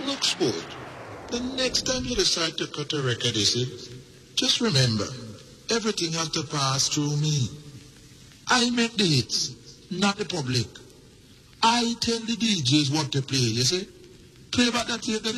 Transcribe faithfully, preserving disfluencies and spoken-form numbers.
look, sport, the next time you decide to cut a record, you see, just remember, everything has to pass through me. I make the hits, not the public. I tell the D Js what to play, you see. Play back that tape,